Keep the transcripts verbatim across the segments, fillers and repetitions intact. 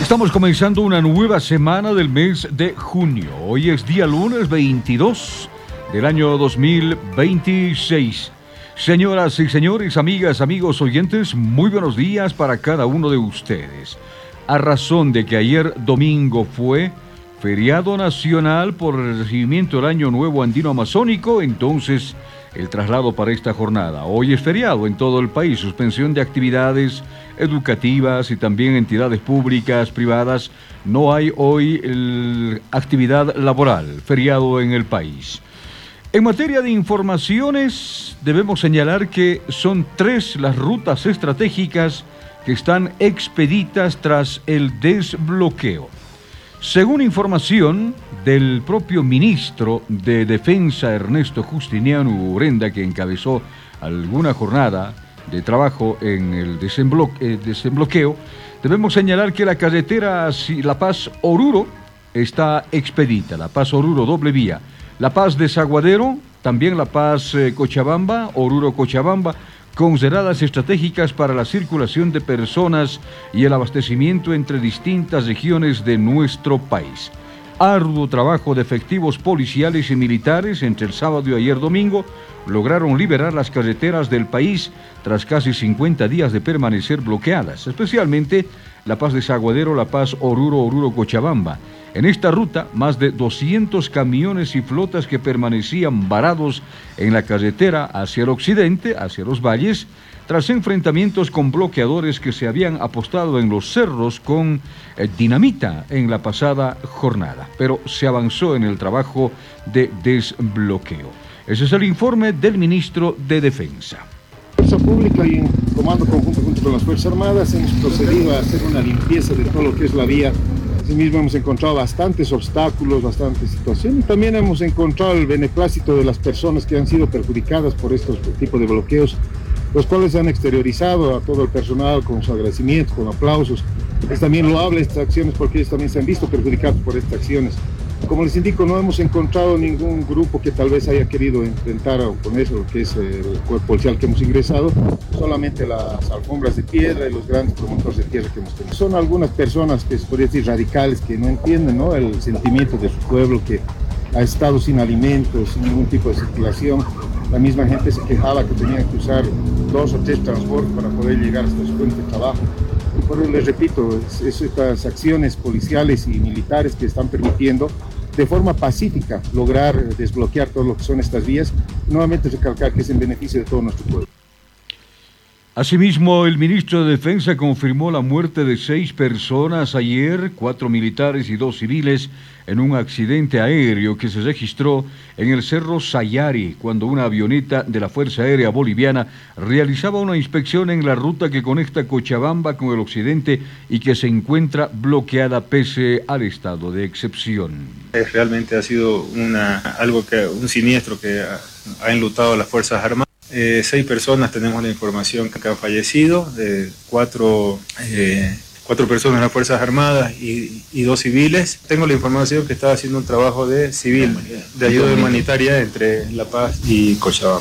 Estamos comenzando una nueva semana del mes de junio. Hoy es día lunes veintidós del año dos mil veintiséis. Señoras y señores, amigas, amigos oyentes, muy buenos días para cada uno de ustedes. A razón de que ayer domingo fue feriado nacional por el recibimiento del Año Nuevo Andino Amazónico, entonces el traslado para esta jornada. Hoy es feriado en todo el país, suspensión de actividades educativas y también entidades públicas, privadas. No hay hoy el, actividad laboral, feriado en el país. En materia de informaciones, debemos señalar que son tres las rutas estratégicas que están expeditas tras el desbloqueo. Según información del propio ministro de Defensa, Ernesto Justiniano Urenda, que encabezó alguna jornada de trabajo en el desemblo- eh, desembloqueo, debemos señalar que la carretera La Paz-Oruro está expedita, La Paz-Oruro doble vía, La Paz-Desaguadero, también La Paz-Cochabamba, Oruro-Cochabamba, consideradas estratégicas para la circulación de personas y el abastecimiento entre distintas regiones de nuestro país. Arduo trabajo de efectivos policiales y militares entre el sábado y ayer domingo lograron liberar las carreteras del país tras casi cincuenta días de permanecer bloqueadas, especialmente La Paz-Desaguadero, La Paz-Oruro, Oruro-Cochabamba. En esta ruta, más de doscientos camiones y flotas que permanecían varados en la carretera hacia el occidente, hacia los valles, tras enfrentamientos con bloqueadores que se habían apostado en los cerros con eh, dinamita en la pasada jornada. Pero se avanzó en el trabajo de desbloqueo. Ese es el informe del ministro de Defensa. Fuerza Pública y en comando conjunto junto con las Fuerzas Armadas hemos procedido a hacer una limpieza de todo lo que es la vía. Asimismo hemos encontrado bastantes obstáculos, bastantes situaciones. También hemos encontrado el beneplácito de las personas que han sido perjudicadas por estos tipos de bloqueos, los cuales han exteriorizado a todo el personal con sus agradecimientos, con aplausos. Es también loable estas acciones porque ellos también se han visto perjudicados por estas acciones. Como les indico, no hemos encontrado ningún grupo que tal vez haya querido intentar oponerse a lo que es el cuerpo policial que hemos ingresado, solamente las alfombras de piedra y los grandes promotores de tierra que hemos tenido. Son algunas personas que se podría decir radicales, que no entienden, ¿no?, el sentimiento de su pueblo, que ha estado sin alimentos, sin ningún tipo de circulación. La misma gente se quejaba que tenían que usar dos o tres transportes para poder llegar hasta su fuente de trabajo. Y por eso les repito, es, es estas acciones policiales y militares que están permitiendo de forma pacífica lograr desbloquear todo lo que son estas vías, y nuevamente recalcar que es en beneficio de todo nuestro pueblo. Asimismo, el ministro de Defensa confirmó la muerte de seis personas ayer, cuatro militares y dos civiles, en un accidente aéreo que se registró en el Cerro Sayari, cuando una avioneta de la Fuerza Aérea Boliviana realizaba una inspección en la ruta que conecta Cochabamba con el occidente y que se encuentra bloqueada pese al estado de excepción. Realmente ha sido una, algo que, un siniestro que ha, ha enlutado a las Fuerzas Armadas. Eh, seis personas tenemos la información que han fallecido, eh, cuatro, eh, cuatro personas en las Fuerzas Armadas y, y dos civiles. Tengo la información que estaba haciendo un trabajo de civil, de ayuda humanitaria entre La Paz y Cochabamba.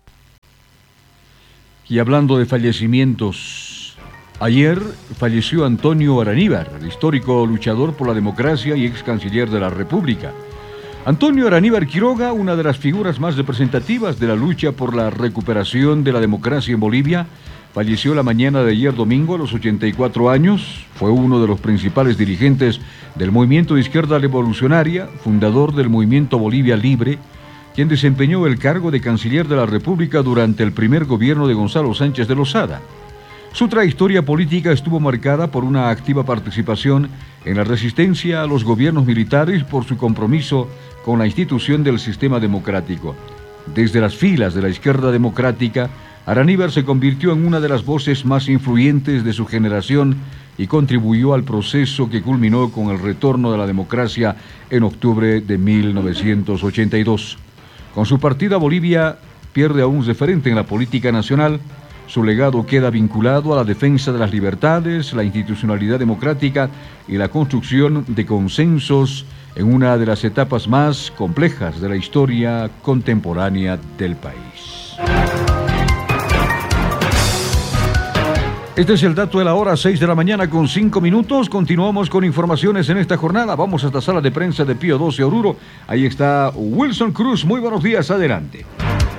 Y hablando de fallecimientos, ayer falleció Antonio Araníbar, el histórico luchador por la democracia y ex canciller de la República. Antonio Araníbar Quiroga, una de las figuras más representativas de la lucha por la recuperación de la democracia en Bolivia, falleció la mañana de ayer domingo a los ochenta y cuatro años. Fue uno de los principales dirigentes del movimiento de izquierda revolucionaria, fundador del movimiento Bolivia Libre, quien desempeñó el cargo de canciller de la República durante el primer gobierno de Gonzalo Sánchez de Lozada. Su trayectoria política estuvo marcada por una activa participación en la resistencia a los gobiernos militares por su compromiso con la institución del sistema democrático. Desde las filas de la izquierda democrática, Araníbar se convirtió en una de las voces más influyentes de su generación y contribuyó al proceso que culminó con el retorno de la democracia en octubre de mil novecientos ochenta y dos. Con su partida, Bolivia pierde a un referente en la política nacional. Su legado queda vinculado a la defensa de las libertades, la institucionalidad democrática y la construcción de consensos en una de las etapas más complejas de la historia contemporánea del país. Este es el dato de la hora, seis de la mañana con cinco minutos. Continuamos con informaciones en esta jornada. Vamos hasta sala de prensa de Pío doce Oruro. Ahí está Wilson Cruz. Muy buenos días, adelante.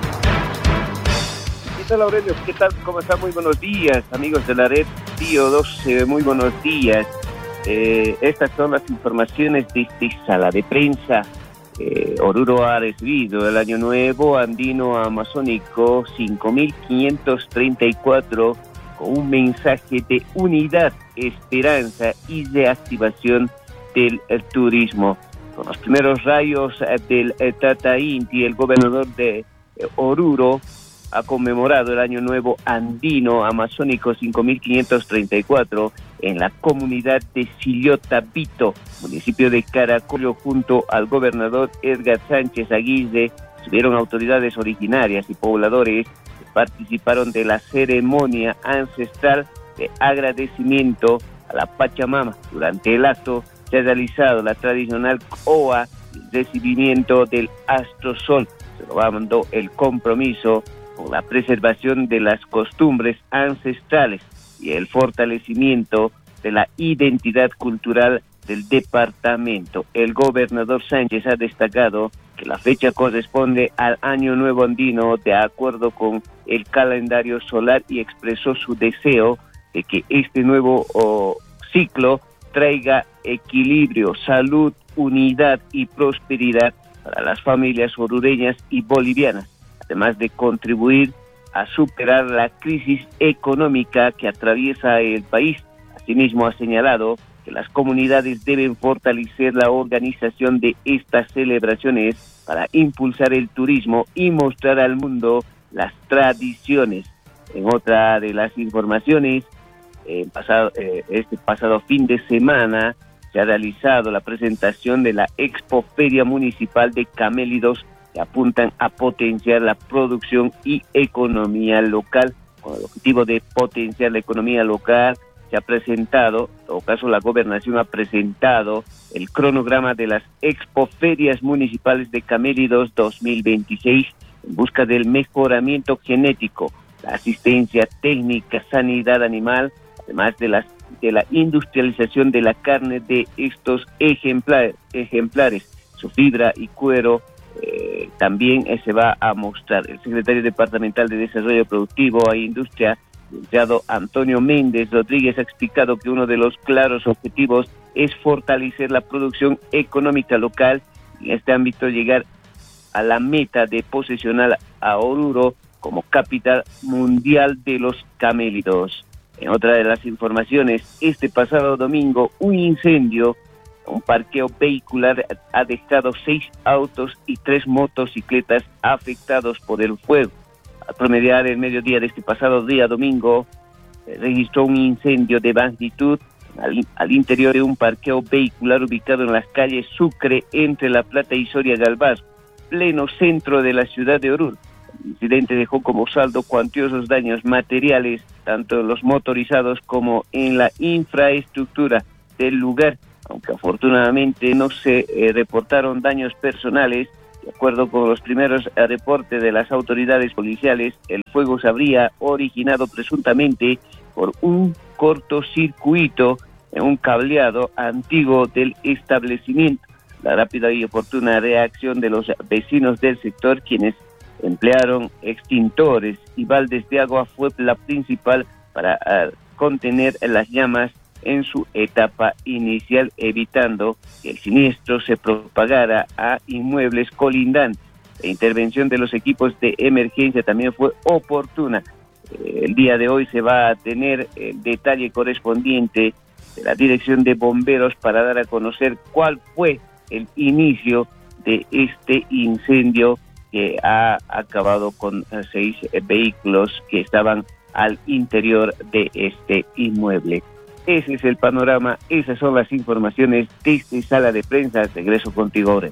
¿Qué tal, Aurelio? ¿Qué tal? ¿Cómo están? Muy buenos días, amigos de la red Pío doce. Muy buenos días. Eh, estas son las informaciones de esta sala de prensa. Eh, Oruro ha recibido el Año Nuevo Andino Amazónico cinco mil quinientos treinta y cuatro con un mensaje de unidad, esperanza y reactivación del eh, turismo. Con los primeros rayos eh, del eh, Tata Inti, el gobernador de eh, Oruro ha conmemorado el Año Nuevo Andino Amazónico cinco mil quinientos treinta y cuatro en la comunidad de Sillota Vito, municipio de Caracollo, junto al gobernador Edgar Sánchez Aguirre. Subieron autoridades originarias y pobladores que participaron de la ceremonia ancestral de agradecimiento a la Pachamama. Durante el acto se ha realizado la tradicional coa y recibimiento del astrosol, renovando el compromiso con la preservación de las costumbres ancestrales y el fortalecimiento de la identidad cultural del departamento. El gobernador Sánchez ha destacado que la fecha corresponde al Año Nuevo Andino de acuerdo con el calendario solar y expresó su deseo de que este nuevo oh, ciclo traiga equilibrio, salud, unidad y prosperidad para las familias orureñas y bolivianas, además de contribuir a superar la crisis económica que atraviesa el país. Asimismo, ha señalado que las comunidades deben fortalecer la organización de estas celebraciones para impulsar el turismo y mostrar al mundo las tradiciones. En otra de las informaciones, eh, pasado, eh, este pasado fin de semana se ha realizado la presentación de la Expoferia Municipal de Camélidos, que apuntan a potenciar la producción y economía local. Con el objetivo de potenciar la economía local, se ha presentado, en todo caso la gobernación ha presentado el cronograma de las Expoferias Municipales de Camélidos dos mil veintiséis en busca del mejoramiento genético, la asistencia técnica, sanidad animal, además de, las, de la industrialización de la carne de estos ejemplares, ejemplares su fibra y cuero. Eh, también eh, se va a mostrar. El secretario departamental de Desarrollo Productivo e Industria, licenciado Antonio Méndez Rodríguez, ha explicado que uno de los claros objetivos es fortalecer la producción económica local y en este ámbito llegar a la meta de posesionar a Oruro como capital mundial de los camélidos. En otra de las informaciones, este pasado domingo un incendio, un parqueo vehicular, ha dejado seis autos y tres motocicletas afectados por el fuego. Al promediar el mediodía de este pasado día domingo, se registró un incendio de magnitud al, al interior de un parqueo vehicular ubicado en las calles Sucre, entre La Plata y Soria Galván, pleno centro de la ciudad de Oruro. El incidente dejó como saldo cuantiosos daños materiales, tanto en los motorizados como en la infraestructura del lugar, aunque afortunadamente no se eh, reportaron daños personales. De acuerdo con los primeros eh, reportes de las autoridades policiales, el fuego se habría originado presuntamente por un cortocircuito en un cableado antiguo del establecimiento. La rápida y oportuna reacción de los vecinos del sector, quienes emplearon extintores y baldes de agua, fue la principal para uh, contener las llamas en su etapa inicial, evitando que el siniestro se propagara a inmuebles colindantes. La intervención de los equipos de emergencia también fue oportuna. Eh, el día de hoy se va a tener el detalle correspondiente de la Dirección de Bomberos para dar a conocer cuál fue el inicio de este incendio que ha acabado con seis vehículos que estaban al interior de este inmueble. Ese es el panorama, esas son las informaciones de esta sala de prensa. Regreso contigo, Aurelio.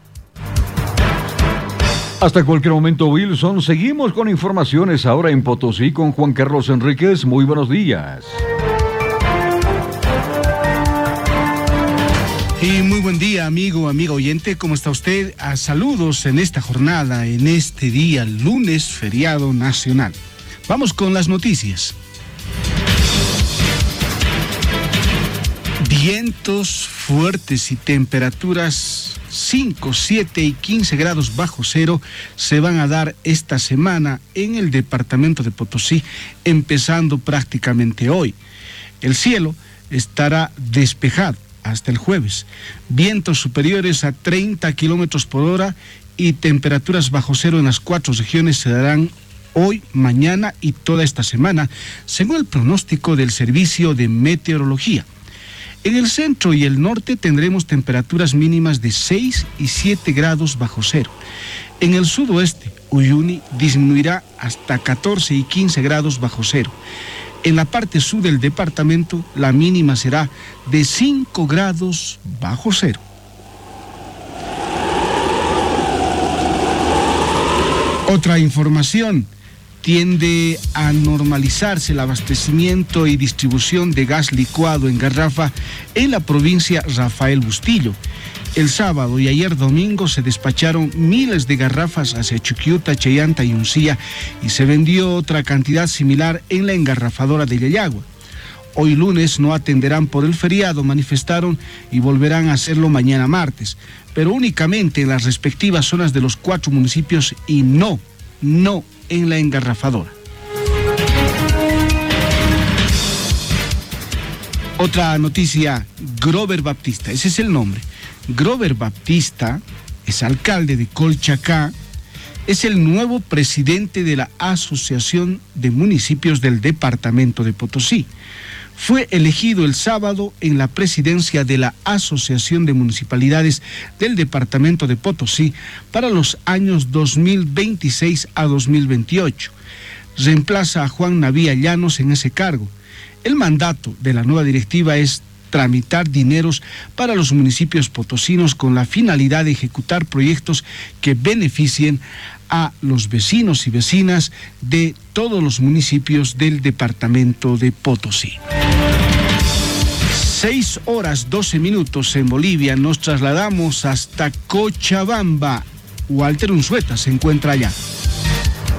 Hasta cualquier momento, Wilson. Seguimos con informaciones ahora en Potosí con Juan Carlos Enríquez. Muy buenos días. Y muy buen día, amigo, amigo oyente. ¿Cómo está usted? A saludos en esta jornada, en este día, lunes, feriado nacional. Vamos con las noticias. Vientos fuertes y temperaturas cinco, siete y quince grados bajo cero se van a dar esta semana en el departamento de Potosí, empezando prácticamente hoy. El cielo estará despejado hasta el jueves. Vientos superiores a treinta kilómetros por hora y temperaturas bajo cero en las cuatro regiones se darán hoy, mañana y toda esta semana, según el pronóstico del Servicio de Meteorología. En el centro y el norte tendremos temperaturas mínimas de seis y siete grados bajo cero. En el sudoeste, Uyuni disminuirá hasta catorce y quince grados bajo cero. En la parte sur del departamento, la mínima será de cinco grados bajo cero. Otra información. Tiende a normalizarse el abastecimiento y distribución de gas licuado en garrafa en la provincia Rafael Bustillo. El sábado y ayer domingo se despacharon miles de garrafas hacia Chuquiuta, Chayanta y Uncía y se vendió otra cantidad similar en la engarrafadora de Yayagua. Hoy lunes no atenderán por el feriado, manifestaron, y volverán a hacerlo mañana martes, pero únicamente en las respectivas zonas de los cuatro municipios y no, no en la engarrafadora. Otra noticia, Grover Baptista, ese es el nombre. Grover Baptista es alcalde de Colchacá, es el nuevo presidente de la Asociación de Municipios del Departamento de Potosí. Fue elegido el sábado en la presidencia de la Asociación de Municipalidades del Departamento de Potosí para los años dos mil veintiséis a dos mil veintiocho. Reemplaza a Juan Navía Llanos en ese cargo. El mandato de la nueva directiva es tramitar dineros para los municipios potosinos con la finalidad de ejecutar proyectos que beneficien a los vecinos y vecinas de todos los municipios del departamento de Potosí. Seis horas doce minutos en Bolivia, nos trasladamos hasta Cochabamba. Walter Unzueta se encuentra allá.